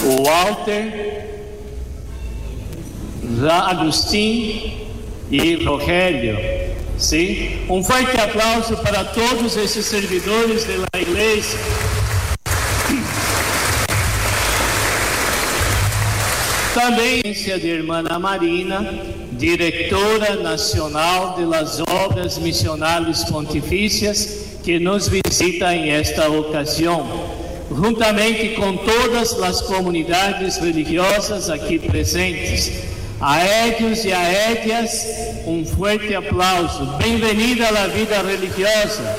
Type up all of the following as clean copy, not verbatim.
Walter, Agustín e Rogério. Sim? Um forte aplauso para todos esses servidores da igreja. Também a de irmã Marina, diretora nacional das obras missionárias pontifícias, que nos visita em esta ocasião, juntamente com todas as comunidades religiosas aqui presentes. Aédios e aédias, um forte aplauso. Bem-vinda à vida religiosa.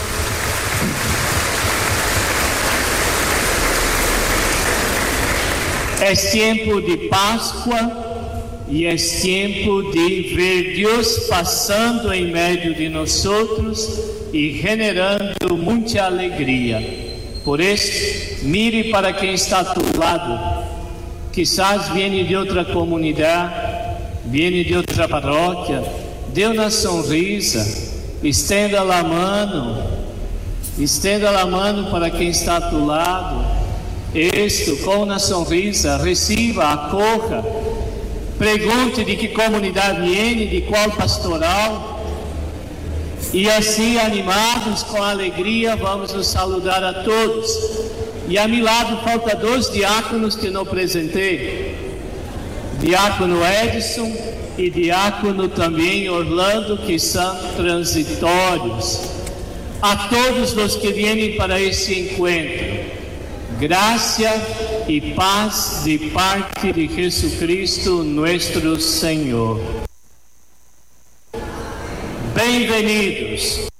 É tempo de Páscoa e é tempo de ver Deus passando em meio de nós e generando muita alegria. Por isso, mire para quem está ao teu lado. Quizás viene de outra comunidade, viene de outra paróquia. Dê uma sonrisa, estenda a mão para quem está ao teu lado. Isto, com uma sonrisa, receba, acolha, pergunte de que comunidade viene, de qual pastoral, e assim, animados, com alegria, vamos nos saludar a todos. E a meu lado falta 2 diáconos que não apresentei, diácono Edson e diácono também Orlando, que são transitórios. A todos os que vêm para esse encontro, graça e paz de parte de Jesucristo, nosso Senhor. Bem-vindos.